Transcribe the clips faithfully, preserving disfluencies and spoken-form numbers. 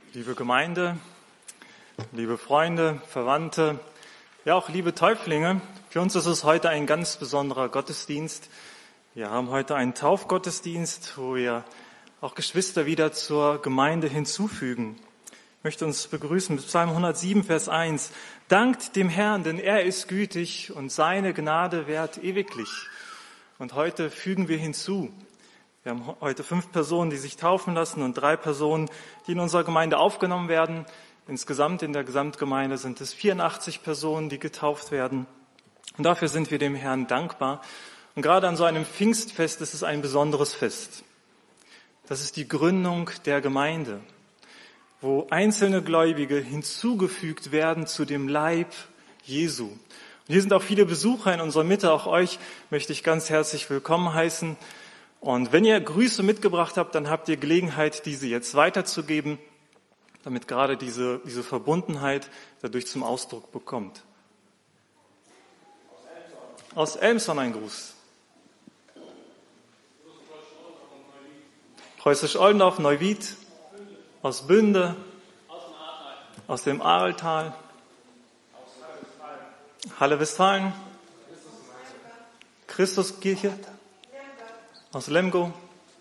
Liebe Gemeinde, liebe Freunde, Verwandte, ja auch liebe Täuflinge, für uns ist es heute ein ganz besonderer Gottesdienst. Wir haben heute einen Taufgottesdienst, wo wir auch Geschwister wieder zur Gemeinde hinzufügen. Ich möchte uns begrüßen mit Psalm hundertsieben, Vers eins. Dankt dem Herrn, denn er ist gütig und seine Gnade währt ewiglich. Und heute fügen wir hinzu. Wir haben heute fünf Personen, die sich taufen lassen und drei Personen, die in unserer Gemeinde aufgenommen werden. Insgesamt in der Gesamtgemeinde sind es vierundachtzig Personen, die getauft werden. Und dafür sind wir dem Herrn dankbar. Und gerade an so einem Pfingstfest ist es ein besonderes Fest. Das ist die Gründung der Gemeinde, wo einzelne Gläubige hinzugefügt werden zu dem Leib Jesu. Und hier sind auch viele Besucher in unserer Mitte. Auch euch möchte ich ganz herzlich willkommen heißen. Und wenn ihr Grüße mitgebracht habt, dann habt ihr Gelegenheit, diese jetzt weiterzugeben, damit gerade diese, diese Verbundenheit dadurch zum Ausdruck bekommt. Aus Elmshorn ein Gruß. Preußisch-Oldendorf, Neuwied, aus Bünde, aus dem Ahrtal, Halle-Westfalen, Christuskirche, aus Lemgo.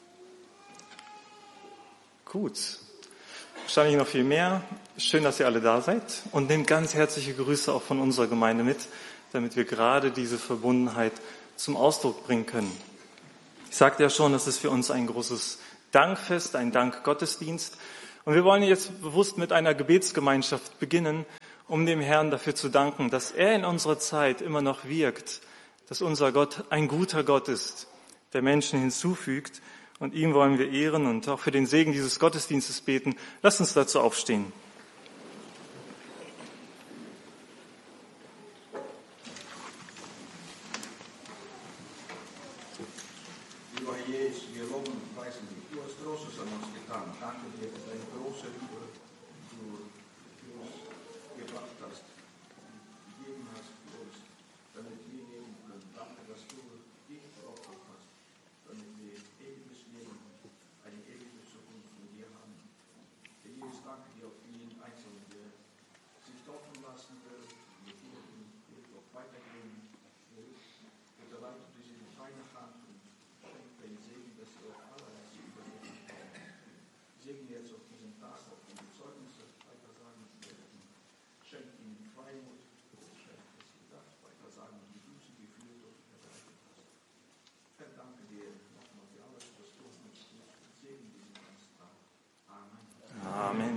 Gut. Wahrscheinlich noch viel mehr. Schön, dass ihr alle da seid. Und nehmt ganz herzliche Grüße auch von unserer Gemeinde mit, damit wir gerade diese Verbundenheit zum Ausdruck bringen können. Ich sagte ja schon, das ist für uns ein großes Dankfest, ein Dankgottesdienst. Und wir wollen jetzt bewusst mit einer Gebetsgemeinschaft beginnen, um dem Herrn dafür zu danken, dass er in unserer Zeit immer noch wirkt, dass unser Gott ein guter Gott ist, der Menschen hinzufügt, und ihm wollen wir ehren und auch für den Segen dieses Gottesdienstes beten. Lasst uns dazu aufstehen. Lieber Jesus, wir loben und preisen dich. Du hast Großes an uns getan. Danke dir für deine große Liebe, die du uns gebracht hast, gegeben hast für uns, damit wir leben können. Danke, dass du dich geopfert hast, damit wir ewiges Leben, eine ewige Zukunft von dir haben. Herr Jesus, danke dir für jeden Einzelnen, der sich taufen lassen will, mit dir wird auch weitergehen will. Bitte leite dich in deine Hand und schenk deinen Segen, dass wir auch alle sie überleben können. Segne jetzt auf diesen Tag, auf die Zeugnisse weiter sagen werden. Schenk ihnen Freimut, schenk, dass sie das weiter sagen, wie du sie geführt und begleitet hast. Herr, danke dir nochmal für alles, was du uns tust. Segne diesen ganzen Tag. Amen. Amen.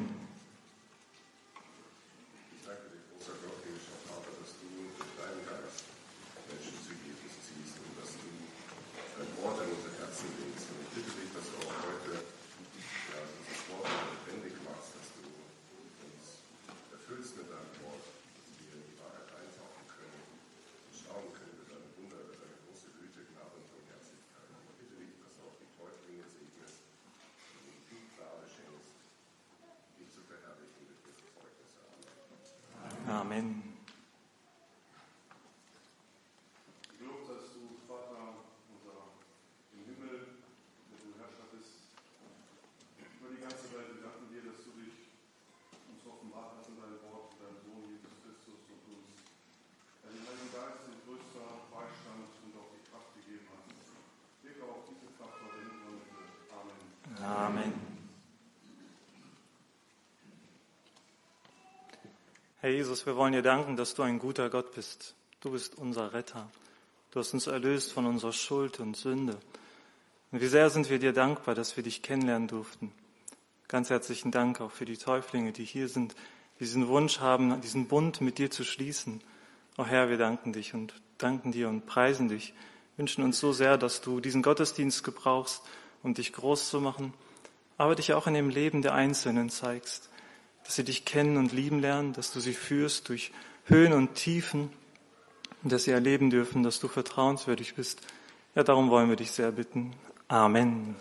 Ich danke dir, großer Gott, himmlischer Vater, dass du durch deinen Geist Menschen zu Jesus ziehst und dass du dein Wort in unser Herzen legst. Und ich bitte dich, dass du auch heute ja, dieses Wort lebendig machst, dass du uns erfüllst mit deinem Wort, dass wir in die Wahrheit eintauchen können und schauen können über deine Wunder, über deine große Güte, Gnade und Barmherzigkeit. Ich bitte dich, dass du auch die Täuflinge segnest und ihnen viel Gnade schenkst, dich zu verherrlichen durch diese Zeugnisse. Amen. Amen. Gelobt seist du, Vater unser im Himmel, der du Herrscher bist. Über die ganze Welt, wir danken dir, dass du dich uns offenbart hast in deinem Wort, deinem Sohn Jesus Christus und uns deinen Heiligen Geist in größter Beistand und auch die Kraft gegeben hast. Wirke auch diese Kraft heute in unserer Mitte. Amen. Amen. Herr Jesus, wir wollen dir danken, dass du ein guter Gott bist. Du bist unser Retter. Du hast uns erlöst von unserer Schuld und Sünde. Und wie sehr sind wir dir dankbar, dass wir dich kennenlernen durften. Ganz herzlichen Dank auch für die Täuflinge, die hier sind, die diesen Wunsch haben, diesen Bund mit dir zu schließen. Oh Herr, wir danken dich und danken dir und preisen dich. Wünschen uns so sehr, dass du diesen Gottesdienst gebrauchst, um dich groß zu machen, aber dich auch in dem Leben der Einzelnen zeigst. Dass sie dich kennen und lieben lernen, dass du sie führst durch Höhen und Tiefen und dass sie erleben dürfen, dass du vertrauenswürdig bist. Ja, darum wollen wir dich sehr bitten. Amen.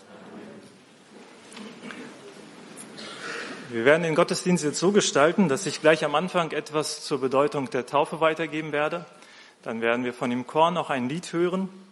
Wir werden den Gottesdienst jetzt so gestalten, dass ich gleich am Anfang etwas zur Bedeutung der Taufe weitergeben werde. Dann werden wir von dem Chor noch ein Lied hören.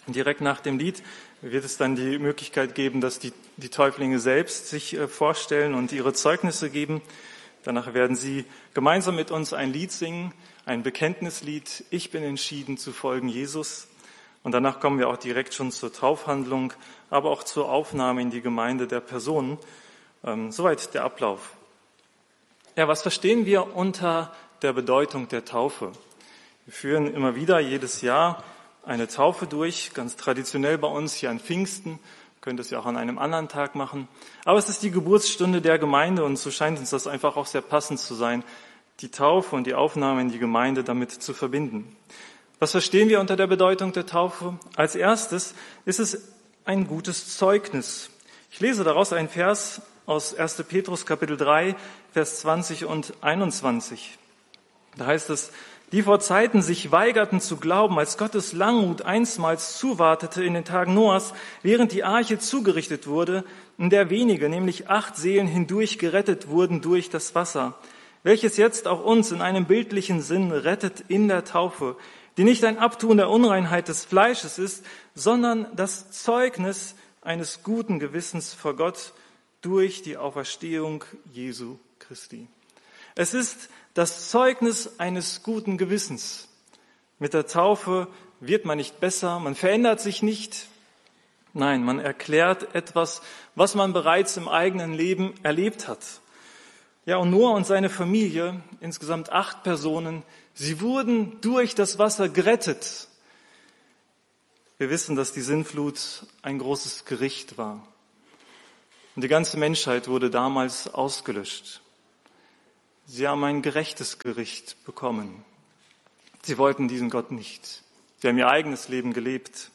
Direkt nach dem Lied wird es dann die Möglichkeit geben, dass die, die Täuflinge selbst sich vorstellen und ihre Zeugnisse geben. Danach werden sie gemeinsam mit uns ein Lied singen, ein Bekenntnislied, Ich bin entschieden zu folgen Jesus. Und danach kommen wir auch direkt schon zur Taufhandlung, aber auch zur Aufnahme in die Gemeinde der Personen. Ähm, soweit der Ablauf. Ja, was verstehen wir unter der Bedeutung der Taufe? Wir führen immer wieder jedes Jahr eine Taufe durch, ganz traditionell bei uns hier an Pfingsten. Könnt es ja auch an einem anderen Tag machen. Aber es ist die Geburtsstunde der Gemeinde und so scheint uns das einfach auch sehr passend zu sein, die Taufe und die Aufnahme in die Gemeinde damit zu verbinden. Was verstehen wir unter der Bedeutung der Taufe? Als erstes ist es ein gutes Zeugnis. Ich lese daraus einen Vers aus erster Petrus Kapitel drei, Vers zwanzig und einundzwanzig. Da heißt es, die vor Zeiten sich weigerten zu glauben, als Gottes Langmut einstmals zuwartete in den Tagen Noahs, während die Arche zugerichtet wurde, in der wenige, nämlich acht Seelen hindurch gerettet wurden durch das Wasser, welches jetzt auch uns in einem bildlichen Sinn rettet in der Taufe, die nicht ein Abtun der Unreinheit des Fleisches ist, sondern das Zeugnis eines guten Gewissens vor Gott durch die Auferstehung Jesu Christi. Es ist das Zeugnis eines guten Gewissens. Mit der Taufe wird man nicht besser, man verändert sich nicht. Nein, man erklärt etwas, was man bereits im eigenen Leben erlebt hat. Ja, und Noah und seine Familie, insgesamt acht Personen, sie wurden durch das Wasser gerettet. Wir wissen, dass die Sintflut ein großes Gericht war. Und die ganze Menschheit wurde damals ausgelöscht. Sie haben ein gerechtes Gericht bekommen. Sie wollten diesen Gott nicht. Sie haben ihr eigenes Leben gelebt.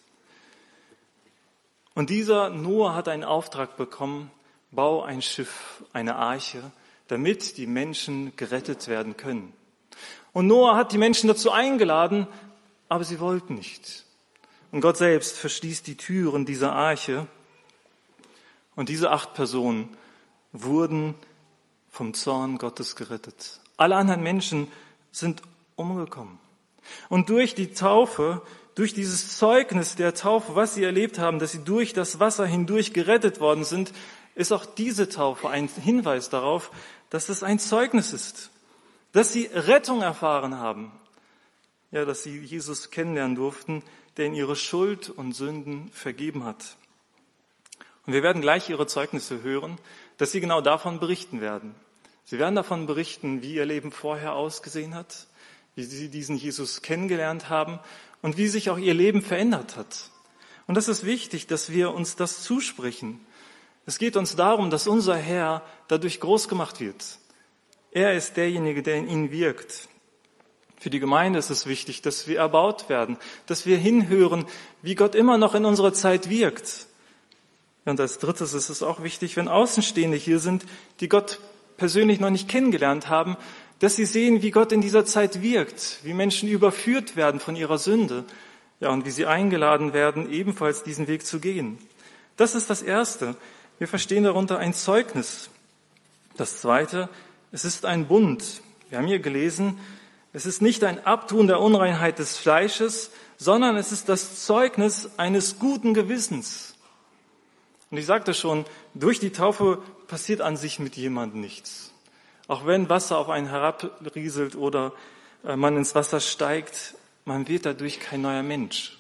Und dieser Noah hat einen Auftrag bekommen, bau ein Schiff, eine Arche, damit die Menschen gerettet werden können. Und Noah hat die Menschen dazu eingeladen, aber sie wollten nicht. Und Gott selbst verschließt die Türen dieser Arche. Und diese acht Personen wurden vom Zorn Gottes gerettet. Alle anderen Menschen sind umgekommen. Und durch die Taufe, durch dieses Zeugnis der Taufe, was sie erlebt haben, dass sie durch das Wasser hindurch gerettet worden sind, ist auch diese Taufe ein Hinweis darauf, dass es ein Zeugnis ist, dass sie Rettung erfahren haben. Ja, dass sie Jesus kennenlernen durften, der ihnen ihre Schuld und Sünden vergeben hat. Und wir werden gleich ihre Zeugnisse hören, dass sie genau davon berichten werden. Sie werden davon berichten, wie ihr Leben vorher ausgesehen hat, wie sie diesen Jesus kennengelernt haben und wie sich auch ihr Leben verändert hat. Und das ist wichtig, dass wir uns das zusprechen. Es geht uns darum, dass unser Herr dadurch groß gemacht wird. Er ist derjenige, der in ihnen wirkt. Für die Gemeinde ist es wichtig, dass wir erbaut werden, dass wir hinhören, wie Gott immer noch in unserer Zeit wirkt. Und als drittes ist es auch wichtig, wenn Außenstehende hier sind, die Gott persönlich noch nicht kennengelernt haben, dass sie sehen, wie Gott in dieser Zeit wirkt, wie Menschen überführt werden von ihrer Sünde, ja, und wie sie eingeladen werden, ebenfalls diesen Weg zu gehen. Das ist das Erste. Wir verstehen darunter ein Zeugnis. Das Zweite, es ist ein Bund. Wir haben hier gelesen, es ist nicht ein Abtun der Unreinheit des Fleisches, sondern es ist das Zeugnis eines guten Gewissens. Und ich sagte schon, durch die Taufe passiert an sich mit jemandem nichts. Auch wenn Wasser auf einen herabrieselt oder man ins Wasser steigt, man wird dadurch kein neuer Mensch.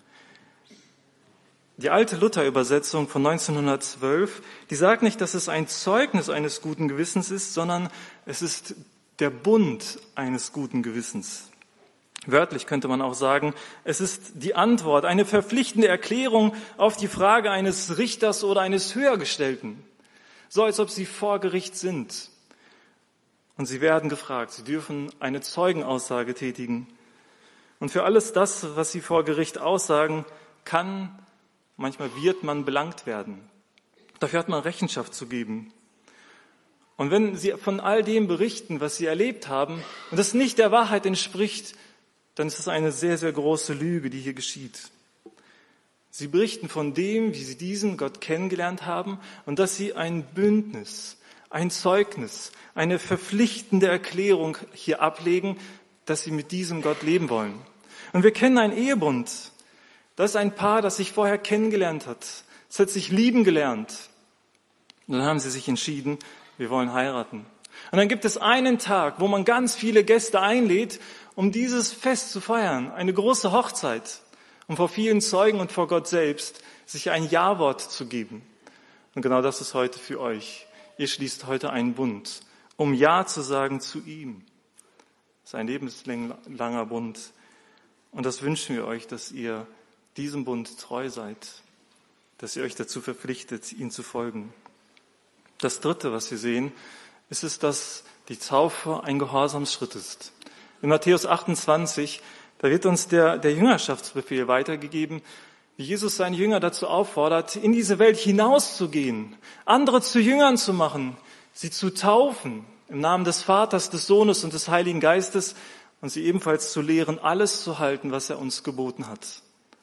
Die alte Luther-Übersetzung von neunzehnhundertzwölf, die sagt nicht, dass es ein Zeugnis eines guten Gewissens ist, sondern es ist der Bund eines guten Gewissens. Wörtlich könnte man auch sagen, es ist die Antwort, eine verpflichtende Erklärung auf die Frage eines Richters oder eines Höhergestellten. So als ob sie vor Gericht sind. Und sie werden gefragt, sie dürfen eine Zeugenaussage tätigen. Und für alles das, was sie vor Gericht aussagen, kann, manchmal wird man belangt werden. Dafür hat man Rechenschaft zu geben. Und wenn sie von all dem berichten, was sie erlebt haben, und das nicht der Wahrheit entspricht, dann ist es eine sehr, sehr große Lüge, die hier geschieht. Sie berichten von dem, wie sie diesen Gott kennengelernt haben und dass sie ein Bündnis, ein Zeugnis, eine verpflichtende Erklärung hier ablegen, dass sie mit diesem Gott leben wollen. Und wir kennen einen Ehebund. Das ist ein Paar, das sich vorher kennengelernt hat. Es hat sich lieben gelernt. Und dann haben sie sich entschieden, wir wollen heiraten. Und dann gibt es einen Tag, wo man ganz viele Gäste einlädt, um dieses Fest zu feiern. Eine große Hochzeit. Um vor vielen Zeugen und vor Gott selbst sich ein Ja-Wort zu geben. Und genau das ist heute für euch. Ihr schließt heute einen Bund, um Ja zu sagen zu ihm. Das ist ein lebenslanger Bund. Und das wünschen wir euch, dass ihr diesem Bund treu seid, dass ihr euch dazu verpflichtet, ihm zu folgen. Das Dritte, was wir sehen, ist es, dass die Taufe ein Gehorsamsschritt ist. In Matthäus achtundzwanzig, da wird uns der, der Jüngerschaftsbefehl weitergegeben, wie Jesus seine Jünger dazu auffordert, in diese Welt hinauszugehen, andere zu Jüngern zu machen, sie zu taufen im Namen des Vaters, des Sohnes und des Heiligen Geistes und sie ebenfalls zu lehren, alles zu halten, was er uns geboten hat.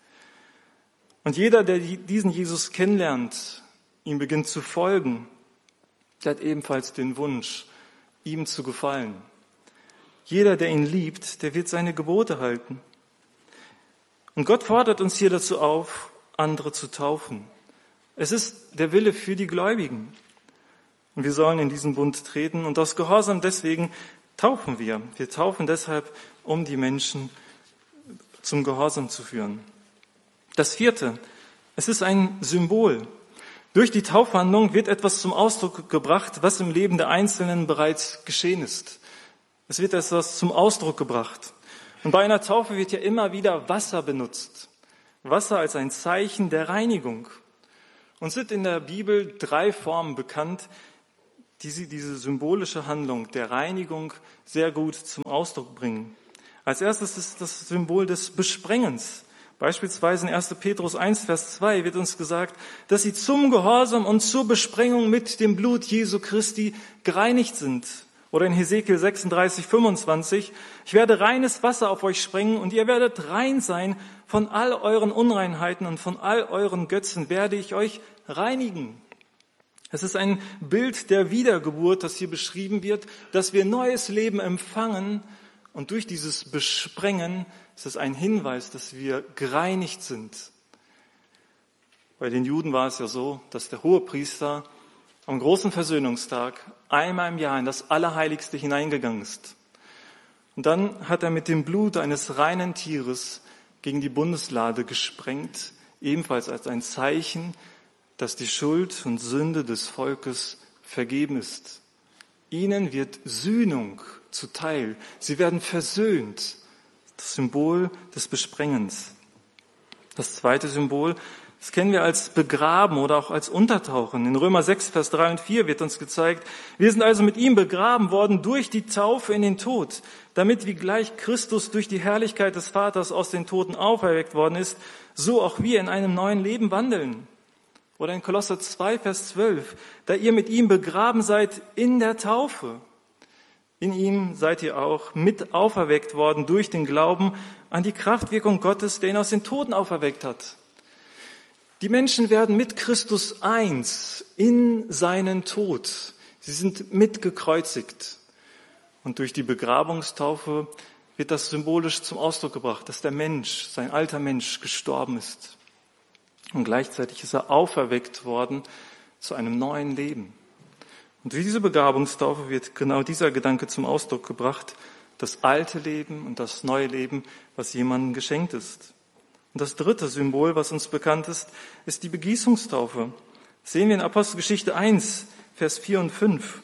Und jeder, der diesen Jesus kennenlernt, ihm beginnt zu folgen, der hat ebenfalls den Wunsch, ihm zu gefallen. Jeder, der ihn liebt, der wird seine Gebote halten. Und Gott fordert uns hier dazu auf, andere zu taufen. Es ist der Wille für die Gläubigen. Und wir sollen in diesen Bund treten. Und aus Gehorsam deswegen taufen wir. Wir taufen deshalb, um die Menschen zum Gehorsam zu führen. Das Vierte, es ist ein Symbol. Durch die Taufhandlung wird etwas zum Ausdruck gebracht, was im Leben der Einzelnen bereits geschehen ist. Es wird etwas zum Ausdruck gebracht. Und bei einer Taufe wird ja immer wieder Wasser benutzt. Wasser als ein Zeichen der Reinigung. Uns sind in der Bibel drei Formen bekannt, die sie diese symbolische Handlung der Reinigung sehr gut zum Ausdruck bringen. Als erstes ist das Symbol des Besprengens. Beispielsweise in erster Petrus eins, Vers zwei wird uns gesagt, dass sie zum Gehorsam und zur Besprengung mit dem Blut Jesu Christi gereinigt sind. Oder in Hesekiel sechsunddreißig, fünfundzwanzig, ich werde reines Wasser auf euch sprengen und ihr werdet rein sein. Von all euren Unreinheiten und von all euren Götzen werde ich euch reinigen. Es ist ein Bild der Wiedergeburt, das hier beschrieben wird, dass wir neues Leben empfangen und durch dieses Besprengen ist es ein Hinweis, dass wir gereinigt sind. Bei den Juden war es ja so, dass der Hohepriester am großen Versöhnungstag einmal im Jahr in das Allerheiligste hineingegangen ist. Und dann hat er mit dem Blut eines reinen Tieres gegen die Bundeslade gesprengt, ebenfalls als ein Zeichen, dass die Schuld und Sünde des Volkes vergeben ist. Ihnen wird Sühnung zuteil. Sie werden versöhnt. Das Symbol des Besprengens. Das zweite Symbol, das kennen wir als Begraben oder auch als Untertauchen. In Römer sechs, Vers drei und vier wird uns gezeigt, wir sind also mit ihm begraben worden durch die Taufe in den Tod, damit wie gleich Christus durch die Herrlichkeit des Vaters aus den Toten auferweckt worden ist, so auch wir in einem neuen Leben wandeln. Oder in Kolosser zwei, Vers zwölf, da ihr mit ihm begraben seid in der Taufe. In ihm seid ihr auch mit auferweckt worden durch den Glauben an die Kraftwirkung Gottes, der ihn aus den Toten auferweckt hat. Die Menschen werden mit Christus eins in seinen Tod. Sie sind mitgekreuzigt. Und durch die Begrabungstaufe wird das symbolisch zum Ausdruck gebracht, dass der Mensch, sein alter Mensch, gestorben ist. Und gleichzeitig ist er auferweckt worden zu einem neuen Leben. Und durch diese Begabungstaufe wird genau dieser Gedanke zum Ausdruck gebracht, das alte Leben und das neue Leben, was jemandem geschenkt ist. Und das dritte Symbol, was uns bekannt ist, ist die Begießungstaufe. Das sehen wir in Apostelgeschichte eins, Vers vier und fünf.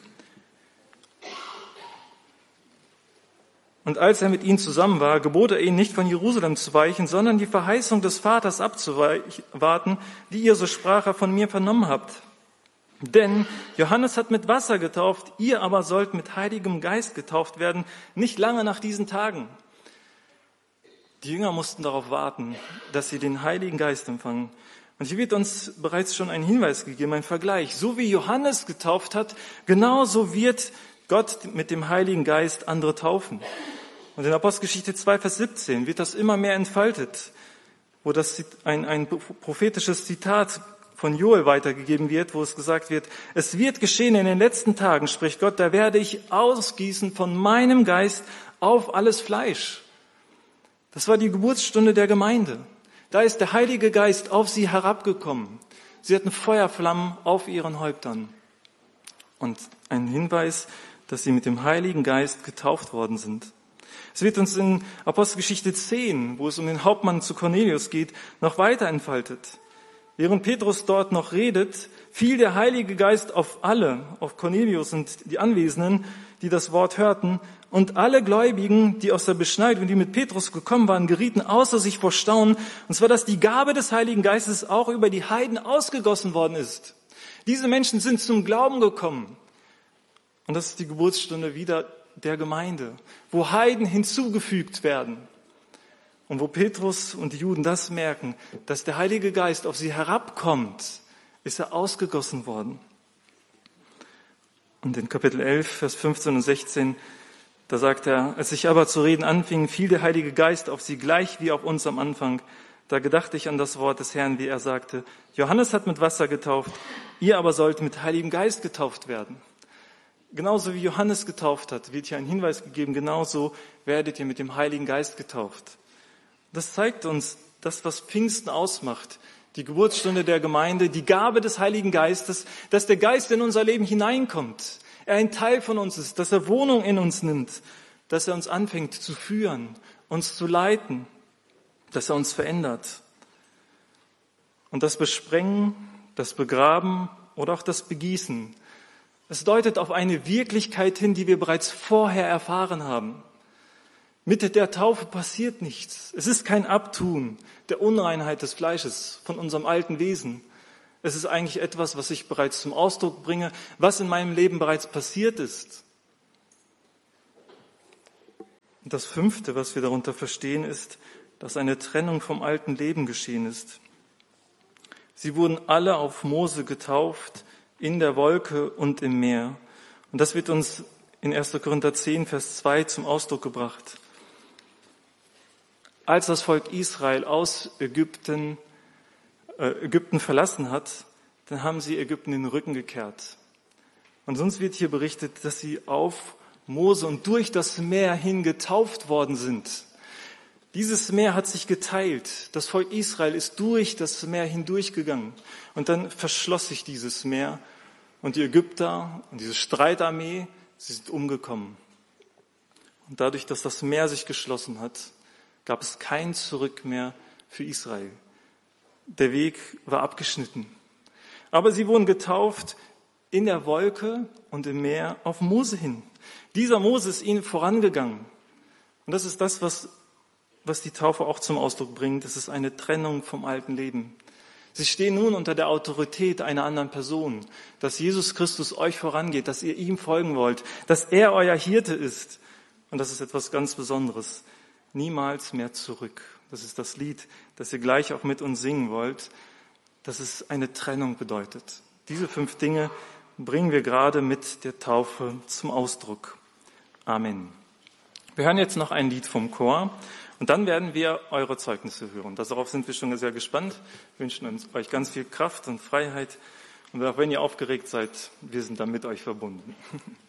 Und als er mit ihnen zusammen war, gebot er ihnen nicht von Jerusalem zu weichen, sondern die Verheißung des Vaters abzuwarten, die ihr, so sprach er, von mir vernommen habt. Denn Johannes hat mit Wasser getauft, ihr aber sollt mit Heiligem Geist getauft werden, nicht lange nach diesen Tagen. Die Jünger mussten darauf warten, dass sie den Heiligen Geist empfangen. Und hier wird uns bereits schon ein Hinweis gegeben, ein Vergleich. So wie Johannes getauft hat, genauso wird Gott mit dem Heiligen Geist andere taufen. Und in Apostelgeschichte zwei, Vers siebzehn wird das immer mehr entfaltet, wo das ein, ein prophetisches Zitat von Joel weitergegeben wird, wo es gesagt wird, es wird geschehen in den letzten Tagen, spricht Gott, da werde ich ausgießen von meinem Geist auf alles Fleisch. Das war die Geburtsstunde der Gemeinde. Da ist der Heilige Geist auf sie herabgekommen. Sie hatten Feuerflammen auf ihren Häuptern. Und ein Hinweis, dass sie mit dem Heiligen Geist getauft worden sind. Es wird uns in Apostelgeschichte zehn, wo es um den Hauptmann zu Cornelius geht, noch weiter entfaltet. Während Petrus dort noch redet, fiel der Heilige Geist auf alle, auf Cornelius und die Anwesenden, die das Wort hörten. Und alle Gläubigen, die aus der Beschneidung, die mit Petrus gekommen waren, gerieten außer sich vor Staunen. Und zwar, dass die Gabe des Heiligen Geistes auch über die Heiden ausgegossen worden ist. Diese Menschen sind zum Glauben gekommen. Und das ist die Geburtsstunde wieder der Gemeinde, wo Heiden hinzugefügt werden. Und wo Petrus und die Juden das merken, dass der Heilige Geist auf sie herabkommt, ist er ausgegossen worden. Und in Kapitel elf, Vers fünfzehn und sechzehn, da sagt er, als ich aber zu reden anfing, fiel der Heilige Geist auf sie gleich wie auf uns am Anfang. Da gedachte ich an das Wort des Herrn, wie er sagte, Johannes hat mit Wasser getauft, ihr aber sollt mit Heiligem Geist getauft werden. Genauso wie Johannes getauft hat, wird hier ein Hinweis gegeben, genauso werdet ihr mit dem Heiligen Geist getauft. Das zeigt uns das, was Pfingsten ausmacht, die Geburtsstunde der Gemeinde, die Gabe des Heiligen Geistes, dass der Geist in unser Leben hineinkommt, er ein Teil von uns ist, dass er Wohnung in uns nimmt, dass er uns anfängt zu führen, uns zu leiten, dass er uns verändert. Und das Besprengen, das Begraben oder auch das Begießen, es deutet auf eine Wirklichkeit hin, die wir bereits vorher erfahren haben. Mit der Taufe passiert nichts. Es ist kein Abtun der Unreinheit des Fleisches von unserem alten Wesen. Es ist eigentlich etwas, was ich bereits zum Ausdruck bringe, was in meinem Leben bereits passiert ist. Und das Fünfte, was wir darunter verstehen, ist, dass eine Trennung vom alten Leben geschehen ist. Sie wurden alle auf Mose getauft, in der Wolke und im Meer. Und das wird uns in erster Korinther zehn, Vers zwei zum Ausdruck gebracht. Als das Volk Israel aus Ägypten, äh, Ägypten verlassen hat, dann haben sie Ägypten den Rücken gekehrt. Und sonst wird hier berichtet, dass sie auf Mose und durch das Meer hin getauft worden sind. Dieses Meer hat sich geteilt. Das Volk Israel ist durch das Meer hindurchgegangen. Und dann verschloss sich dieses Meer. Und die Ägypter und diese Streitarmee, sie sind umgekommen. Und dadurch, dass das Meer sich geschlossen hat, gab es kein Zurück mehr für Israel. Der Weg war abgeschnitten. Aber sie wurden getauft in der Wolke und im Meer auf Mose hin. Dieser Mose ist ihnen vorangegangen. Und das ist das, was, was die Taufe auch zum Ausdruck bringt. Es ist eine Trennung vom alten Leben. Sie stehen nun unter der Autorität einer anderen Person, dass Jesus Christus euch vorangeht, dass ihr ihm folgen wollt, dass er euer Hirte ist. Und das ist etwas ganz Besonderes. Niemals mehr zurück. Das ist das Lied, das ihr gleich auch mit uns singen wollt, dass es eine Trennung bedeutet. Diese fünf Dinge bringen wir gerade mit der Taufe zum Ausdruck. Amen. Wir hören jetzt noch ein Lied vom Chor und dann werden wir eure Zeugnisse hören. Darauf sind wir schon sehr gespannt. Wir wünschen uns, euch ganz viel Kraft und Freiheit. Und auch wenn ihr aufgeregt seid, wir sind da mit euch verbunden.